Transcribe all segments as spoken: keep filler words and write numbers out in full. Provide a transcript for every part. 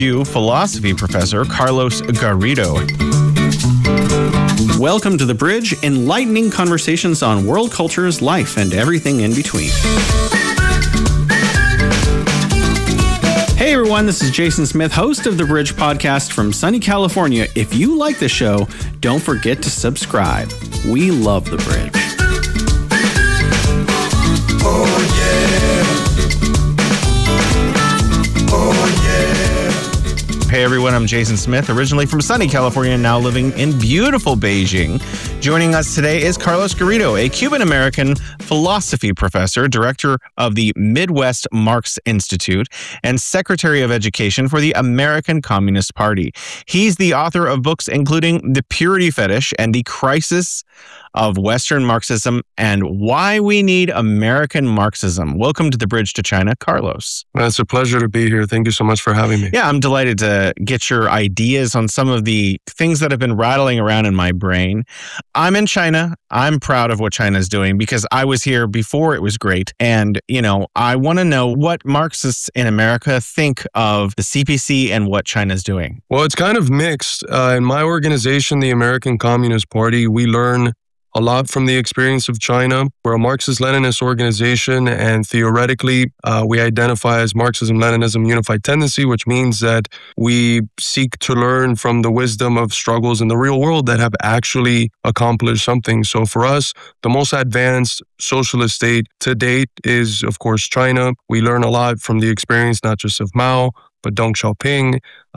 you, philosophy professor Carlos Garrido. Welcome to The Bridge, enlightening conversations on world cultures, life, and everything in between. Hey everyone, this is Jason Smith, host of The Bridge podcast from sunny California. If you like the show, don't forget to subscribe. We love The Bridge. Oh yeah. Oh yeah. Hey everyone, I'm Jason Smith, originally from sunny California, now living in beautiful Beijing. Joining us today is Carlos Garrido, a Cuban-American philosophy professor, director of the Midwest Marx Institute, and secretary of education for the American Communist Party. He's the author of books including The Purity Fetish and The Crisis of Western Marxism and Why We Need American Marxism. Welcome to The Bridge to China, Carlos. Well, it's a pleasure to be here. Thank you so much for having me. Yeah, I'm delighted to get your ideas on some of the things that have been rattling around in my brain. I'm in China. I'm proud of what China's doing because I was here before it was great. And, you know, I want to know what Marxists in America think of the C P C and what China's doing. Well, it's kind of mixed. Uh, in my organization, the American Communist Party, we learn a lot from the experience of China. We're a Marxist-Leninist organization, and theoretically, uh, we identify as Marxism-Leninism Unified Tendency, which means that we seek to learn from the wisdom of struggles in the real world that have actually accomplished something. So for us, the most advanced socialist state to date is, of course, China. We learn a lot from the experience, not just of Mao, but Deng Xiaoping,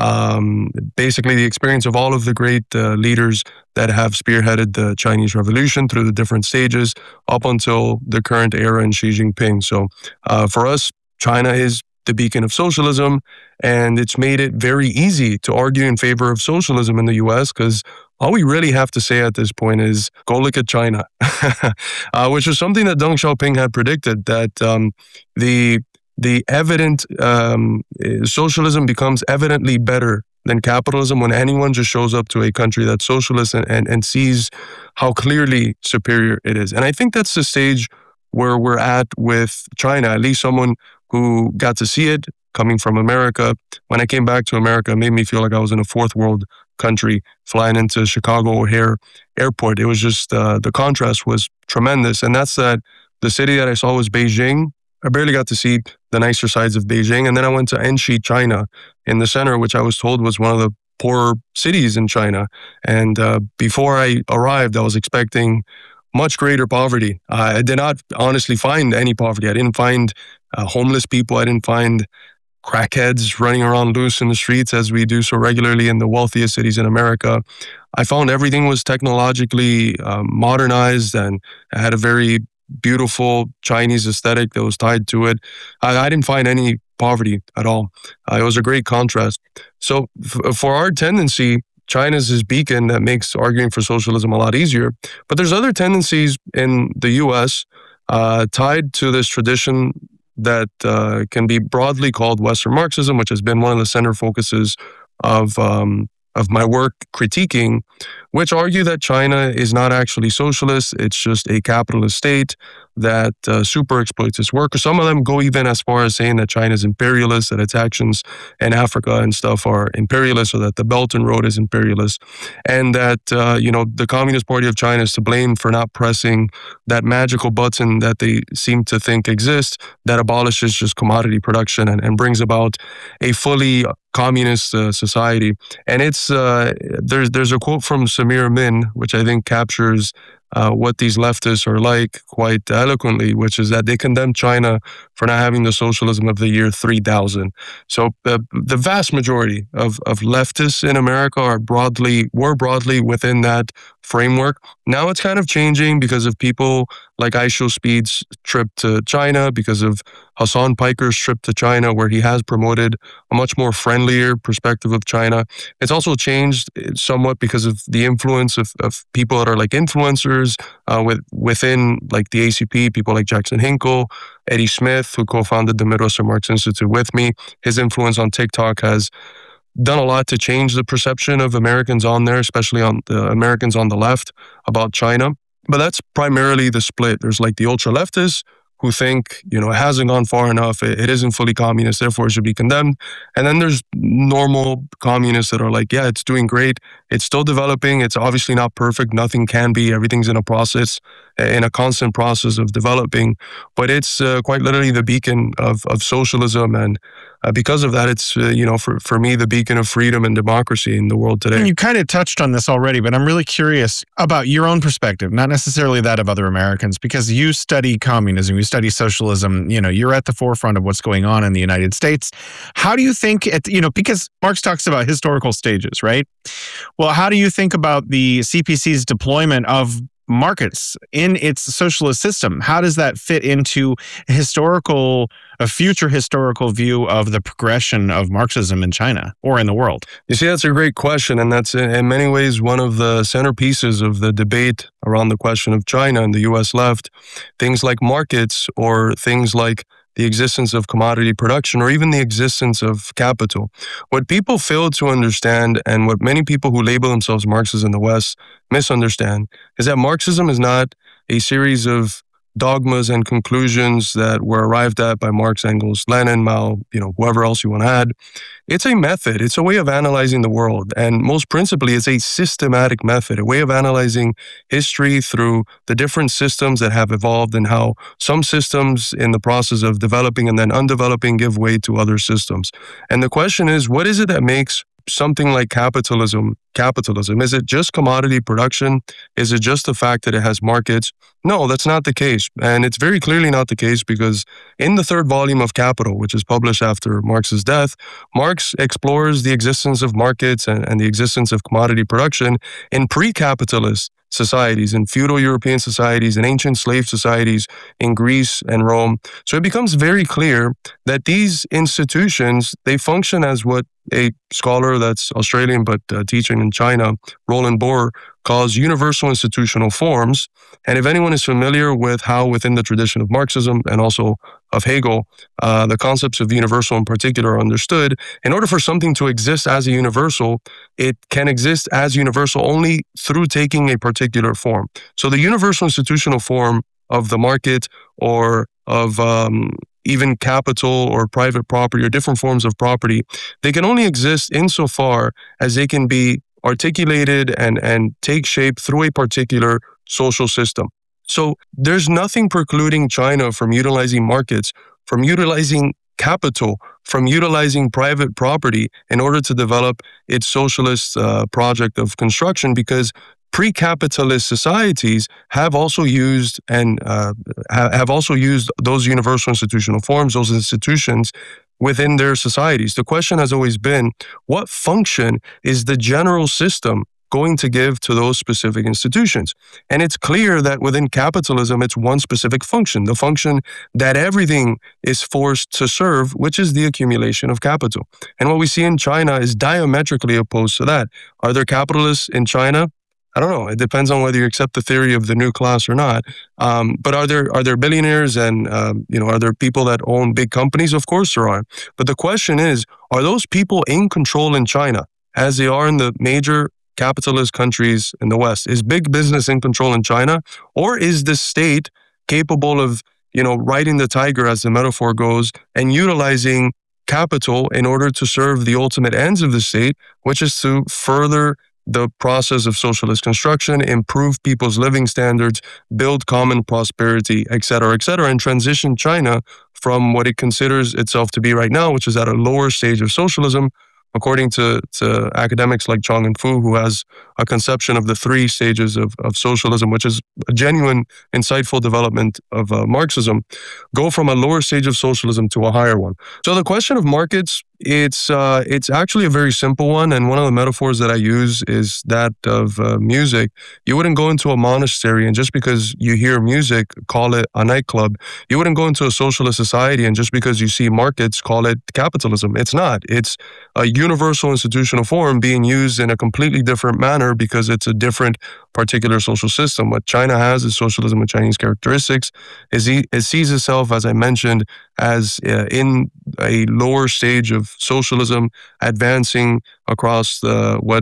um, basically the experience of all of the great uh, leaders that have spearheaded the Chinese Revolution through the different stages up until the current era in Xi Jinping. So uh, for us, China is the beacon of socialism, and it's made it very easy to argue in favor of socialism in the U S because all we really have to say at this point is go look at China, uh, which is something that Deng Xiaoping had predicted, that um, the The evident um, socialism becomes evidently better than capitalism when anyone just shows up to a country that's socialist and, and, and sees how clearly superior it is. And I think that's the stage where we're at with China, at least someone who got to see it coming from America. When I came back to America, it made me feel like I was in a fourth world country flying into Chicago O'Hare Airport. It was just, uh, the contrast was tremendous. And that's that the city that I saw was Beijing. I barely got to see the nicer sides of Beijing. And then I went to Enshi, China, in the center, which I was told was one of the poorer cities in China. And uh, before I arrived, I was expecting much greater poverty. Uh, I did not honestly find any poverty. I didn't find uh, homeless people. I didn't find crackheads running around loose in the streets as we do so regularly in the wealthiest cities in America. I found everything was technologically um, modernized and had a very beautiful Chinese aesthetic that was tied to it. I, I didn't find any poverty at all. Uh, it was a great contrast. So f- for our tendency, China's this beacon that makes arguing for socialism a lot easier. But there's other tendencies in the U S uh, tied to this tradition that uh, can be broadly called Western Marxism, which has been one of the center focuses of um, of my work critiquing, which argue that China is not actually socialist. It's just a capitalist state that uh, super exploits its workers. Some of them go even as far as saying that China is imperialist, that its actions in Africa and stuff are imperialist, or that the Belt and Road is imperialist, and that uh, you know the Communist Party of China is to blame for not pressing that magical button that they seem to think exists that abolishes just commodity production and, and brings about a fully communist uh, society. And it's uh, there's there's a quote from Samir Amin, which I think captures uh, what these leftists are like quite eloquently, which is that they condemn China for not having the socialism of the year three thousand. So uh, the vast majority of, of leftists in America are broadly, were broadly within that framework. Now it's kind of changing because of people like Aisho Speed's trip to China, because of Hassan Piker's trip to China, where he has promoted a much more friendlier perspective of China. It's also changed somewhat because of the influence of, of people that are like influencers uh, with within like the A C P, people like Jackson Hinkle, Eddie Smith, who co-founded the Midwestern Marx Institute with me. His influence on TikTok has done a lot to change the perception of Americans on there, especially on the Americans on the left, about China. But that's primarily the split. There's like the ultra leftists who think, you know, it hasn't gone far enough, it, it isn't fully communist, therefore it should be condemned. And then there's normal communists that are like, yeah, it's doing great, it's still developing, it's obviously not perfect, nothing can be, everything's in a process, in a constant process of developing, but it's uh, quite literally the beacon of, of socialism. And uh, because of that, it's, uh, you know, for, for me, the beacon of freedom and democracy in the world today. And you kind of touched on this already, but I'm really curious about your own perspective, not necessarily that of other Americans, because you study communism, you study socialism, you know, you're at the forefront of what's going on in the United States. How do you think, it, you know, because Marx talks about historical stages, right? Well, how do you think about the C P C's deployment of markets in its socialist system? How does that fit into a historical, a future historical view of the progression of Marxism in China or in the world? You see, that's a great question. And that's in many ways one of the centerpieces of the debate around the question of China and the U S left. Things like markets or things like the existence of commodity production, or even the existence of capital. What people fail to understand, and what many people who label themselves Marxists in the West misunderstand, is that Marxism is not a series of dogmas and conclusions that were arrived at by Marx, Engels, Lenin, Mao, you know, whoever else you want to add. It's a method. It's a way of analyzing the world. And most principally, it's a systematic method, a way of analyzing history through the different systems that have evolved and how some systems in the process of developing and then undeveloping give way to other systems. And the question is, what is it that makes something like capitalism capitalism? Is it just commodity production? Is it just the fact that it has markets? No, that's not the case. And it's very clearly not the case, because in the third volume of Capital, which is published after Marx's death, Marx explores the existence of markets and, and the existence of commodity production in pre-capitalist societies, in feudal European societies, in ancient slave societies, in Greece and Rome. So it becomes very clear that these institutions, they function as what a scholar that's Australian but uh, teaching in China, Roland Bohr, calls universal institutional forms. And if anyone is familiar with how within the tradition of Marxism and also of Hegel, uh, the concepts of universal in particular are understood, in order for something to exist as a universal, it can exist as universal only through taking a particular form. So the universal institutional form of the market, or of um, even capital or private property or different forms of property, they can only exist insofar as they can be articulated and, and take shape through a particular social system. So there's nothing precluding China from utilizing markets, from utilizing capital, from utilizing private property in order to develop its socialist uh, project of construction, because pre-capitalist societies have also used and uh, have also used those universal institutional forms, those institutions within their societies. The question has always been, what function is the general system going to give to those specific institutions? And it's clear that within capitalism, it's one specific function, the function that everything is forced to serve, which is the accumulation of capital. And what we see in China is diametrically opposed to that. Are there capitalists in China? I don't know. It depends on whether you accept the theory of the new class or not. Um, but are there are there billionaires and um, you know are there people that own big companies? Of course there are. But the question is, are those people in control in China as they are in the major capitalist countries in the West? Is big business in control in China, or is the state capable of you know riding the tiger, as the metaphor goes, and utilizing capital in order to serve the ultimate ends of the state, which is to further the process of socialist construction, improve people's living standards, build common prosperity, et cetera, et cetera, and transition China from what it considers itself to be right now, which is at a lower stage of socialism, according to, to academics like Chong and Fu, who has a conception of the three stages of, of socialism, which is a genuine, insightful development of uh, Marxism, go from a lower stage of socialism to a higher one. So the question of markets, it's uh, it's actually a very simple one. And one of the metaphors that I use is that of uh, music. You wouldn't go into a monastery and just because you hear music, call it a nightclub. You wouldn't go into a socialist society and just because you see markets, call it capitalism. It's not. It's a universal institutional form being used in a completely different manner because it's a different particular social system. What China has is socialism with Chinese characteristics. It sees itself, as I mentioned, as uh, in a lower stage of socialism, advancing across the, what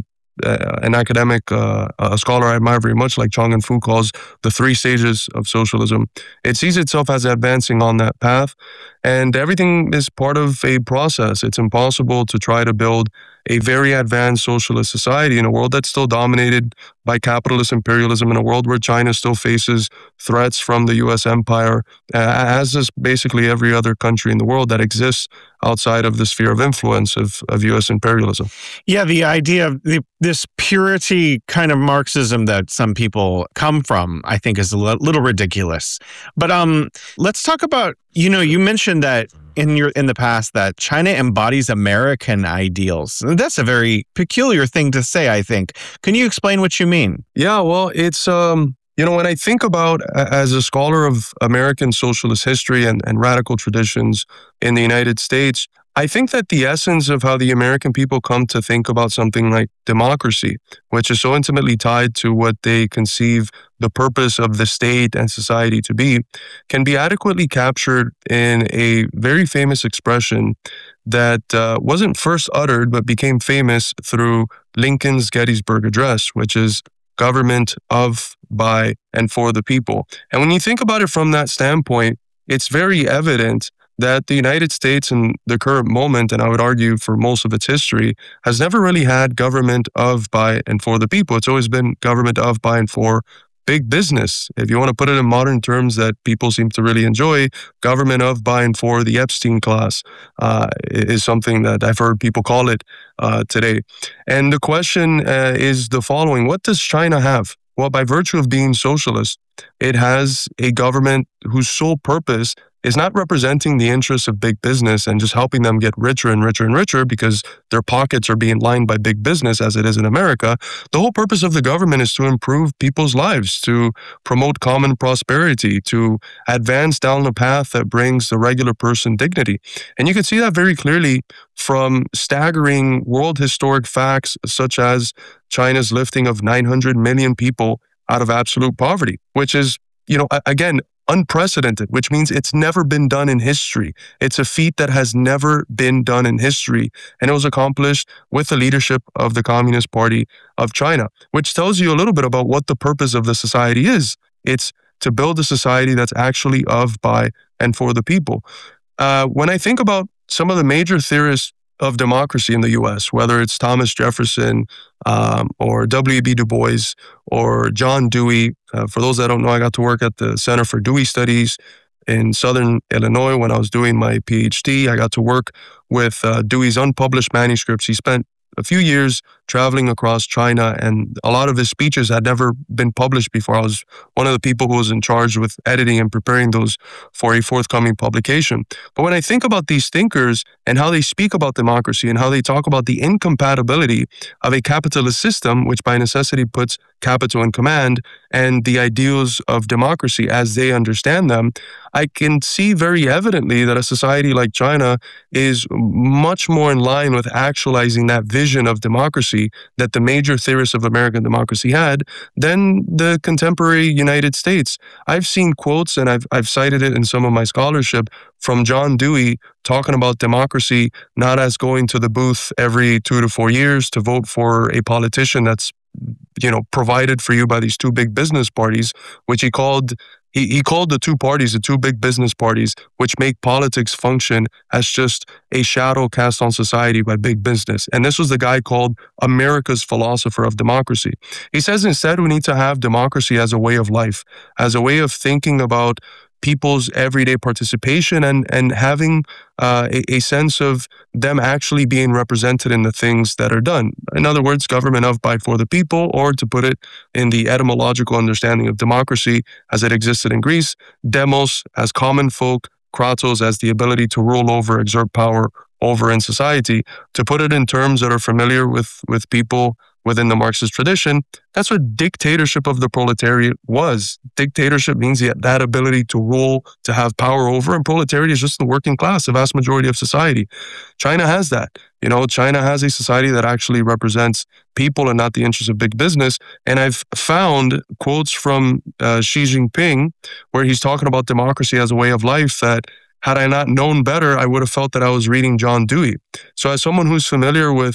uh, an academic, uh, a scholar I admire very much, like Chong and Fu, calls the three stages of socialism. It sees itself as advancing on that path, and everything is part of a process. It's impossible to try to build a very advanced socialist society in a world that's still dominated by capitalist imperialism, in a world where China still faces threats from the U S empire, uh, as does basically every other country in the world that exists outside of the sphere of influence of, of U S imperialism. Yeah, the idea of the, this purity kind of Marxism that some people come from, I think, is a li- little ridiculous. But um, let's talk about, you know, you mentioned that in your in the past that China embodies American ideals. And that's a very peculiar thing to say, I think. Can you explain what you mean? Yeah, well, it's um, you know, when I think about, as a scholar of American socialist history and, and radical traditions in the United States, I think that the essence of how the American people come to think about something like democracy, which is so intimately tied to what they conceive the purpose of the state and society to be, can be adequately captured in a very famous expression that uh, wasn't first uttered but became famous through Lincoln's Gettysburg Address, which is government of, by, and for the people. And when you think about it from that standpoint, it's very evident that the United States in the current moment, and I would argue for most of its history, has never really had government of, by, and for the people. It's always been government of, by, and for big business. If you want to put it in modern terms that people seem to really enjoy, government of, by, and for the Epstein class uh, is something that I've heard people call it uh, today. And the question uh, is the following: what does China have? Well, by virtue of being socialist, it has a government whose sole purpose is not representing the interests of big business and just helping them get richer and richer and richer because their pockets are being lined by big business, as it is in America. The whole purpose of the government is to improve people's lives, to promote common prosperity, to advance down a path that brings the regular person dignity. And you can see that very clearly from staggering world historic facts such as China's lifting of nine hundred million people out of absolute poverty, which is, you know, again, unprecedented, which means it's never been done in history. It's a feat that has never been done in history. And it was accomplished with the leadership of the Communist Party of China, which tells you a little bit about what the purpose of the society is. It's to build a society that's actually of, by, and for the people. Uh, when I think about some of the major theorists of democracy in the U S, whether it's Thomas Jefferson um, or W E B Du Bois or John Dewey. Uh, for those that don't know, I got to work at the Center for Dewey Studies in Southern Illinois when I was doing my PhD. I got to work with uh, Dewey's unpublished manuscripts. He spent a few years traveling across China, and a lot of his speeches had never been published before. I was one of the people who was in charge with editing and preparing those for a forthcoming publication. But when I think about these thinkers and how they speak about democracy and how they talk about the incompatibility of a capitalist system, which by necessity puts capital in command, and the ideals of democracy as they understand them, I can see very evidently that a society like China is much more in line with actualizing that vision of democracy that the major theorists of American democracy had than the contemporary United States. I've seen quotes, and I've, I've cited it in some of my scholarship, from John Dewey talking about democracy not as going to the booth every two to four years to vote for a politician that's, you know, provided for you by these two big business parties, which he called He, he called the two parties, the two big business parties, which make politics function as just a shadow cast on society by big business. And this was the guy called America's philosopher of democracy. He says instead we need to have democracy as a way of life, as a way of thinking about people's everyday participation and, and having uh, a, a sense of them actually being represented in the things that are done. In other words, government of, by, for the people, or to put it in the etymological understanding of democracy as it existed in Greece, demos as common folk, kratos as the ability to rule over, exert power over in society. To put it in terms that are familiar with, with people within the Marxist tradition, that's what dictatorship of the proletariat was. Dictatorship means that ability to rule, to have power over, and proletariat is just the working class, the vast majority of society. China has that. You know, China has a society that actually represents people and not the interests of big business. And I've found quotes from uh, Xi Jinping where he's talking about democracy as a way of life that, had I not known better, I would have felt that I was reading John Dewey. So as someone who's familiar with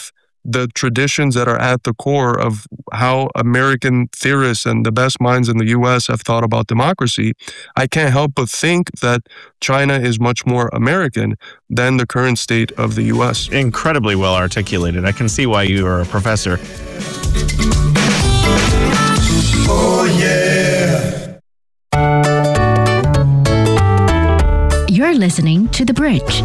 the traditions that are at the core of how American theorists and the best minds in the U S have thought about democracy, I can't help but think that China is much more American than the current state of the U S. Incredibly well articulated. I can see why you are a professor. Oh yeah. You're listening to The Bridge.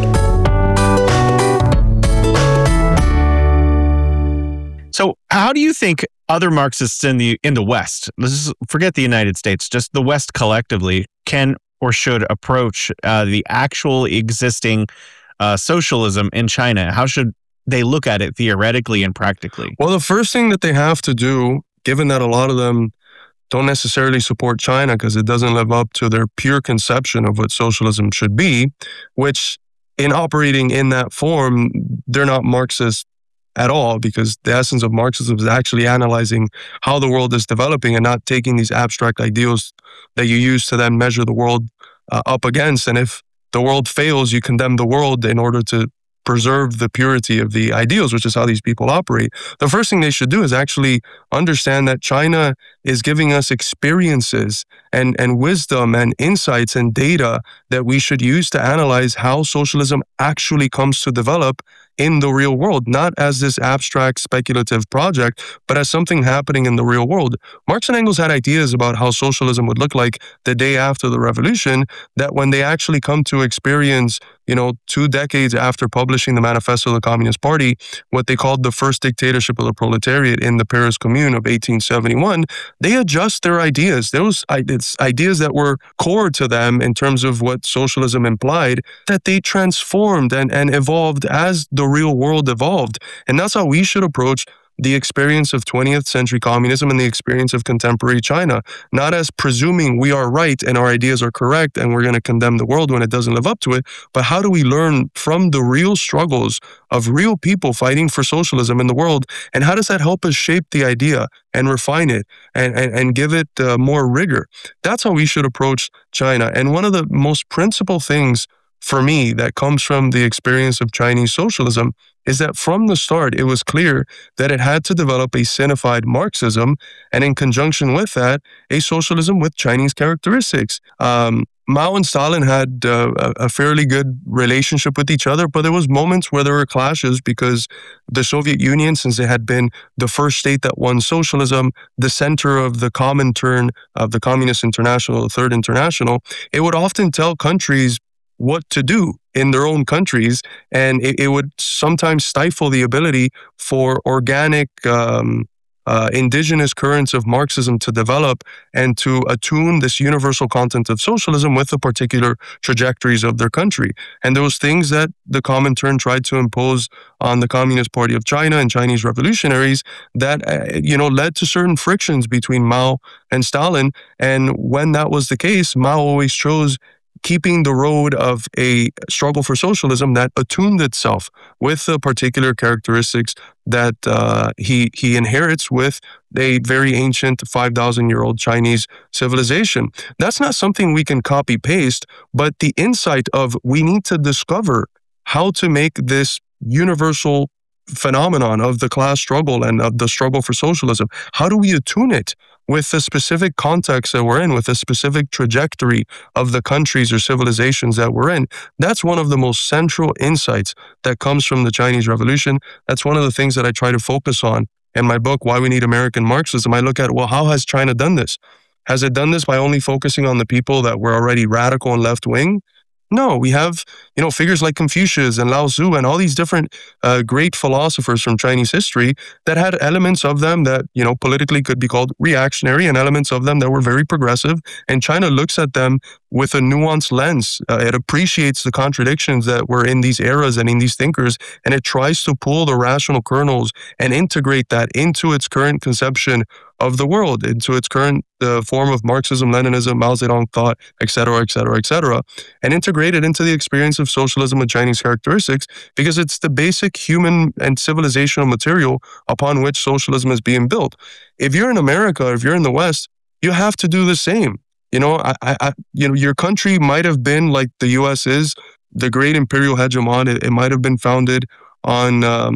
So how do you think other Marxists in the in the West, let's just forget the United States, just the West collectively, can or should approach uh, the actual existing uh, socialism in China? How should they look at it theoretically and practically? Well, the first thing that they have to do, given that a lot of them don't necessarily support China because it doesn't live up to their pure conception of what socialism should be, which in operating in that form, they're not Marxist at all, because the essence of Marxism is actually analyzing how the world is developing and not taking these abstract ideals that you use to then measure the world uh, up against. And if the world fails, you condemn the world in order to preserve the purity of the ideals, which is how these people operate. The first thing they should do is actually understand that China is giving us experiences and, and wisdom and insights and data that we should use to analyze how socialism actually comes to develop in the real world, not as this abstract speculative project, but as something happening in the real world. Marx and Engels had ideas about how socialism would look like the day after the revolution, that when they actually come to experience, you know, two decades after publishing the Manifesto of the Communist Party, what they called the first dictatorship of the proletariat in the Paris Commune of eighteen seventy-one, they adjust their ideas. Those ideas that were core to them in terms of what socialism implied, that they transformed and, and evolved as the real world evolved. And that's how we should approach the experience of twentieth century communism and the experience of contemporary China, not as presuming we are right and our ideas are correct and we're going to condemn the world when it doesn't live up to it, but how do we learn from the real struggles of real people fighting for socialism in the world, and how does that help us shape the idea and refine it and, and, and give it uh, more rigor? That's how we should approach China. And one of the most principal things for me that comes from the experience of Chinese socialism is that from the start, it was clear that it had to develop a sinified Marxism, and in conjunction with that, a socialism with Chinese characteristics. Um, Mao and Stalin had uh, a fairly good relationship with each other, but there was moments where there were clashes because the Soviet Union, since it had been the first state that won socialism, the center of the Comintern, of the Communist International, the Third International, it would often tell countries what to do in their own countries, and it, it would sometimes stifle the ability for organic um, uh, indigenous currents of Marxism to develop and to attune this universal content of socialism with the particular trajectories of their country. And those things that the Comintern tried to impose on the Communist Party of China and Chinese revolutionaries that, uh, you know, led to certain frictions between Mao and Stalin. And when that was the case, Mao always chose keeping the road of a struggle for socialism that attuned itself with the particular characteristics that uh, he he inherits with a very ancient five thousand year old Chinese civilization. That's not something we can copy paste, but the insight of we need to discover how to make this universal phenomenon of the class struggle and of the struggle for socialism, how do we attune it with the specific context that we're in, with the specific trajectory of the countries or civilizations that we're in? That's one of the most central insights that comes from the Chinese Revolution. That's one of the things that I try to focus on in my book, Why We Need American Marxism. I look at, well, how has China done this? Has it done this by only focusing on the people that were already radical and left-wing? No, we have, you know, figures like Confucius and Lao Tzu and all these different uh, great philosophers from Chinese history that had elements of them that, you know, politically could be called reactionary, and elements of them that were very progressive. And China looks at them with a nuanced lens. Uh, it appreciates the contradictions that were in these eras and in these thinkers, and it tries to pull the rational kernels and integrate that into its current conception of the world, into its current uh, form of Marxism, Leninism, Mao Zedong thought, et cetera, et cetera, et cetera, and integrate it into the experience of socialism with Chinese characteristics, because it's the basic human and civilizational material upon which socialism is being built. If you're in America, if you're in the West, you have to do the same. You know, I, I, you know, your country might have been like the U S is, the great imperial hegemon. It, it might have been founded on um,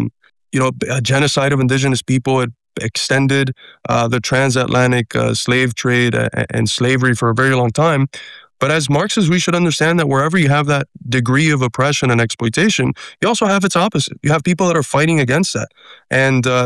you know, a genocide of indigenous people. It extended uh, the transatlantic uh, slave trade and, and slavery for a very long time. But as Marxists, we should understand that wherever you have that degree of oppression and exploitation, you also have its opposite. You have people that are fighting against that. And uh,